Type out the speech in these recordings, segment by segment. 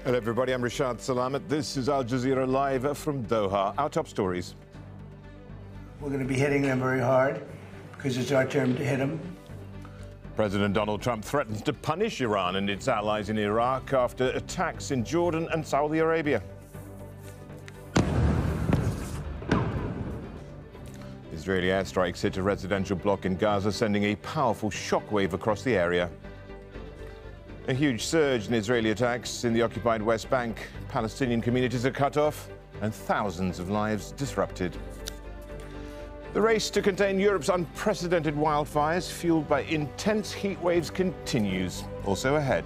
Hello everybody, I'm Rashad Salamat. This is Al Jazeera Live from Doha. Our top stories. We're going to be hitting them very hard because it's our turn to hit them. President Donald Trump threatens to punish Iran and its allies in Iraq after attacks in Jordan and Saudi Arabia. Israeli airstrikes hit a residential block in Gaza, sending a powerful shockwave across the area. A huge surge in Israeli attacks in the occupied West Bank. Palestinian communities are cut off and thousands of lives disrupted. The race to contain Europe's unprecedented wildfires, fueled by intense heat waves, continues. Also ahead.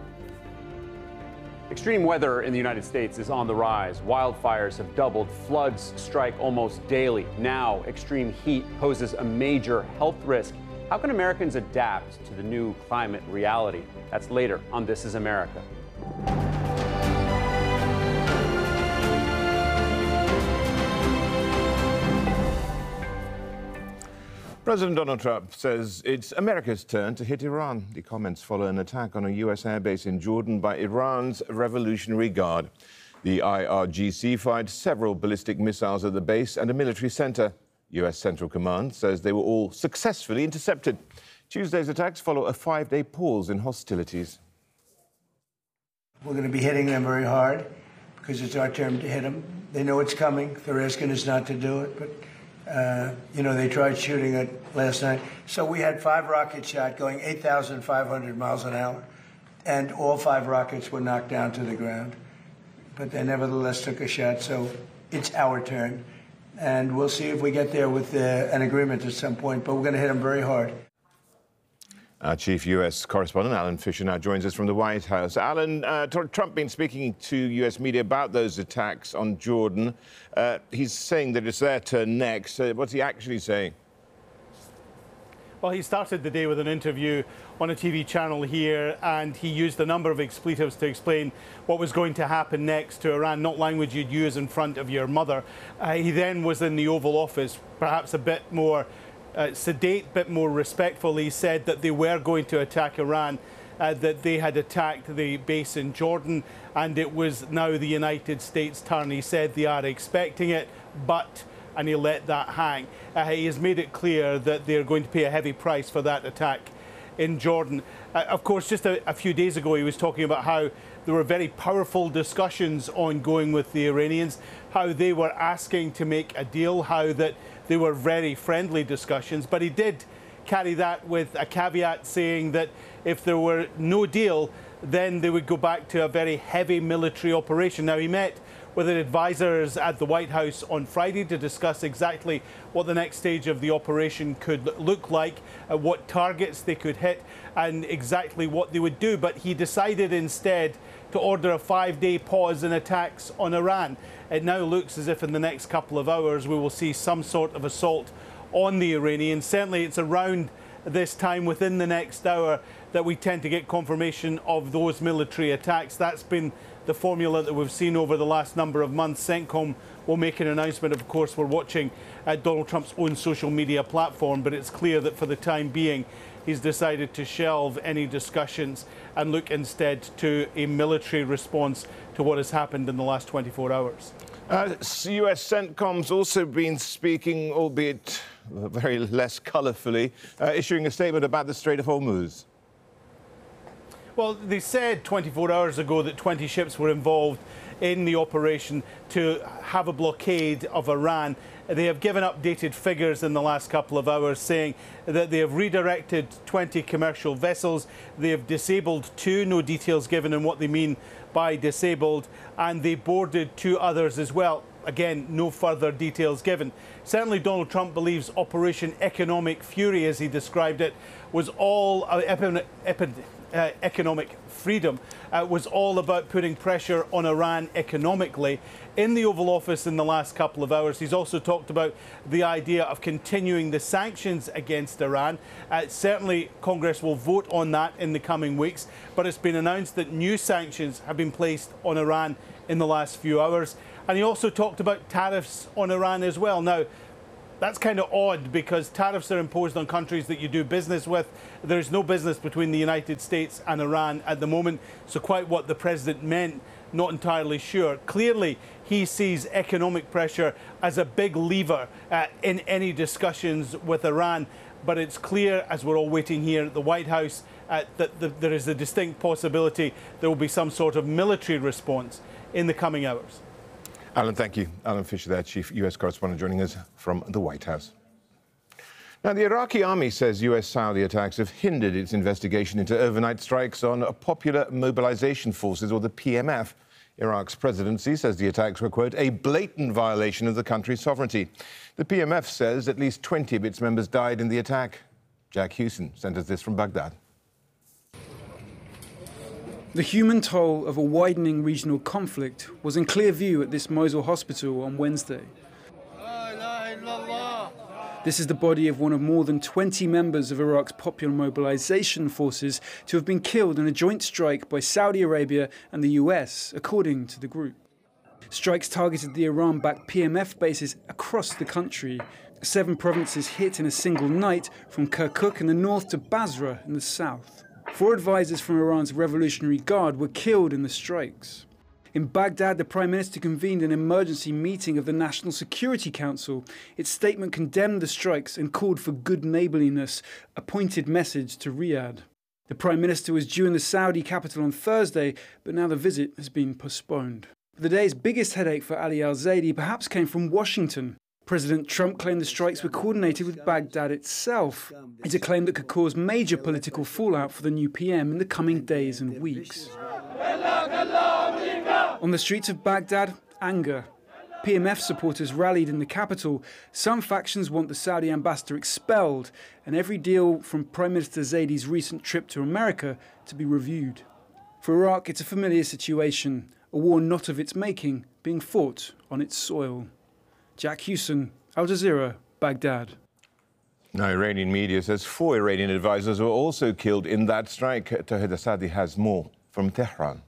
Extreme weather in the United States is on the rise. Wildfires have doubled. Floods strike almost daily. Now, extreme heat poses a major health risk. How can Americans adapt to the new climate reality? That's later on This Is America. President Donald Trump says it's America's turn to hit Iran. The comments follow an attack on a U.S. airbase in Jordan by Iran's Revolutionary Guard. The IRGC fired several ballistic missiles at the base and a military center. U.S. Central Command says they were all successfully intercepted. Tuesday's attacks follow a 5-day pause in hostilities. We're going to be hitting them very hard because it's our turn to hit them. They know it's coming. They're asking us not to do it, but they tried shooting it last night. So we had 5 rockets shot going 8,500 miles an hour, and all 5 rockets were knocked down to the ground. But they nevertheless took a shot, so it's our turn. And we'll see if we get there with an agreement at some point, but we're going to hit them very hard. Our chief U.S. correspondent, Alan Fisher, now joins us from the White House. Alan, Trump been speaking to U.S. media about those attacks on Jordan. He's saying that it's their turn next. What's he actually saying? Well, he started the day with an interview on a TV channel here, and he used a number of expletives to explain what was going to happen next to Iran, not language you'd use in front of your mother. He then was in the Oval Office, perhaps a bit more sedate, a bit more respectful. He said that they were going to attack Iran, that they had attacked the base in Jordan, and it was now the United States' turn. He said they are expecting it, and he let that hang. He has made it clear that they're going to pay a heavy price for that attack in Jordan. Of course, just a few days ago, he was talking about how there were very powerful discussions ongoing with the Iranians, how they were asking to make a deal, how that they were very friendly discussions. But he did carry that with a caveat, saying that if there were no deal, then they would go back to a very heavy military operation. Now, he met with advisors at the White House on Friday to discuss exactly what the next stage of the operation could look like, what targets they could hit, and exactly what they would do. But he decided instead to order a 5-day pause in attacks on Iran. It now looks as if in the next couple of hours we will see some sort of assault on the Iranians. Certainly it's around this time, within the next hour, that we tend to get confirmation of those military attacks. That's been the formula that we've seen over the last number of months. CENTCOM will make an announcement. Of course, we're watching Donald Trump's own social media platform, but it's clear that for the time being, he's decided to shelve any discussions and look instead to a military response to what has happened in the last 24 hours. U.S. CENTCOM's also been speaking, albeit very less colourfully, issuing a statement about the Strait of Hormuz. Well, they said 24 hours ago that 20 ships were involved in the operation to have a blockade of Iran. They have given updated figures in the last couple of hours, saying that they have redirected 20 commercial vessels. They have disabled 2, no details given on what they mean by disabled, and they boarded 2 others as well. Again, no further details given. Certainly, Donald Trump believes Operation Economic Fury, as he described it, was all economic freedom, was all about putting pressure on Iran economically. In the Oval Office in the last couple of hours, he's also talked about the idea of continuing the sanctions against Iran. Certainly, Congress will vote on that in the coming weeks, but it's been announced that new sanctions have been placed on Iran in the last few hours. And he also talked about tariffs on Iran as well. Now, That's kind of odd because tariffs are imposed on countries that you do business with. There's no business between the United States and Iran at the moment, so quite what the president meant, not entirely sure. Clearly, he sees economic pressure as a big lever in any discussions with Iran. But it's clear, as we're all waiting here at the White House, that there is a distinct possibility there will be some sort of military response in the coming hours. Alan, thank you. Alan Fisher there, Chief US Correspondent, joining us from the White House. Now, the Iraqi army says US-Saudi attacks have hindered its investigation into overnight strikes on Popular Mobilization Forces, or the PMF. Iraq's presidency says the attacks were, quote, a blatant violation of the country's sovereignty. The PMF says at least 20 of its members died in the attack. Jack Hewson sent us this from Baghdad. The human toll of a widening regional conflict was in clear view at this Mosul hospital on Wednesday. This is the body of one of more than 20 members of Iraq's Popular Mobilization Forces to have been killed in a joint strike by Saudi Arabia and the US, according to the group. Strikes targeted the Iran-backed PMF bases across the country. 7 provinces hit in a single night, from Kirkuk in the north to Basra in the south. 4 advisors from Iran's Revolutionary Guard were killed in the strikes. In Baghdad, the Prime Minister convened an emergency meeting of the National Security Council. Its statement condemned the strikes and called for good neighbourliness, a pointed message to Riyadh. The Prime Minister was due in the Saudi capital on Thursday, but now the visit has been postponed. The day's biggest headache for Ali al-Zaidi perhaps came from Washington. President Trump claimed the strikes were coordinated with Baghdad itself. It's a claim that could cause major political fallout for the new PM in the coming days and weeks. On the streets of Baghdad, anger. PMF supporters rallied in the capital. Some factions want the Saudi ambassador expelled, and every deal from Prime Minister Zaidi's recent trip to America to be reviewed. For Iraq, it's a familiar situation, a war not of its making, being fought on its soil. Jack Hewson, Al Jazeera, Baghdad. Now, Iranian media says 4 Iranian advisors were also killed in that strike. Tawhid Asadi has more from Tehran.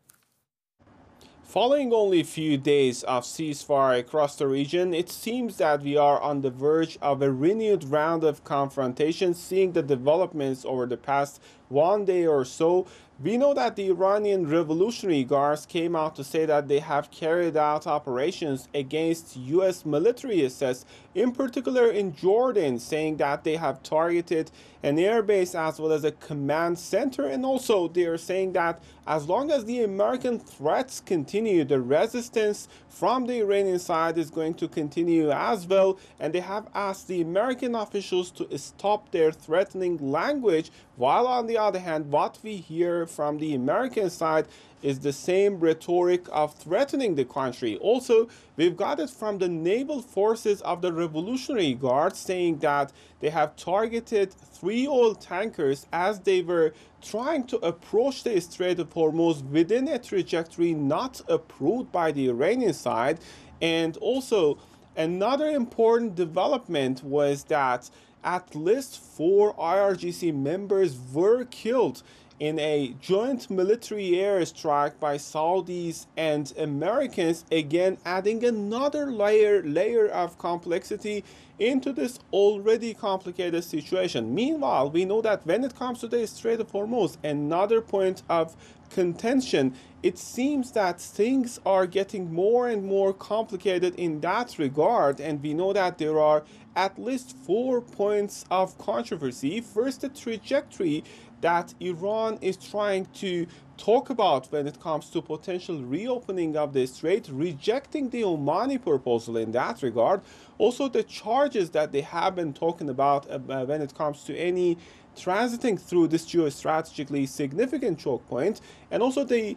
Following only a few days of ceasefire across the region, it seems that we are on the verge of a renewed round of confrontations. Seeing the developments over the past 1 day or so, we know that the Iranian Revolutionary Guards came out to say that they have carried out operations against U.S. military assets, in particular in Jordan, saying that they have targeted an airbase as well as a command center. And also they are saying that as long as the American threats continue, the resistance from the Iranian side is going to continue as well. And they have asked the American officials to stop their threatening language, while on the other hand, what we hear from the American side is the same rhetoric of threatening the country. Also, we've got it from the naval forces of the Revolutionary Guard saying that they have targeted 3 oil tankers as they were trying to approach the Strait of Hormuz within a trajectory not approved by the Iranian side. And also, another important development was that at least 4 IRGC members were killed in a joint military airstrike by Saudis and Americans, again adding another layer of complexity into this already complicated situation. Meanwhile, we know that when it comes to the Strait of Hormuz, another point of contention, it seems that things are getting more and more complicated in that regard, and we know that there are at least 4 points of controversy. First, the trajectory that Iran is trying to talk about when it comes to potential reopening of the strait, rejecting the Omani proposal in that regard. Also, the charges that they have been talking about when it comes to any transiting through this geostrategically significant choke point, and also the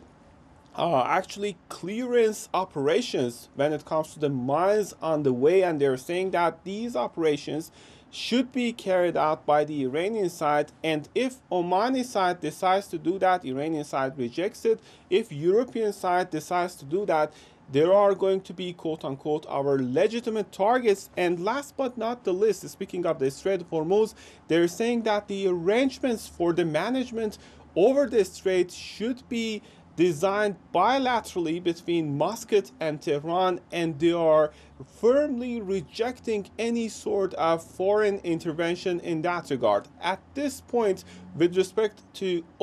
actually clearance operations when it comes to the mines on the way. And they're saying that these operations should be carried out by the Iranian side, and if Omani side decides to do that, Iranian side rejects it. If European side decides to do that, there are going to be quote-unquote our legitimate targets. And last but not the least, speaking of the Strait of Hormuz, they're saying that the arrangements for the management over the strait should be designed bilaterally between Muscat and Tehran, and they are firmly rejecting any sort of foreign intervention in that regard. At this point, with respect to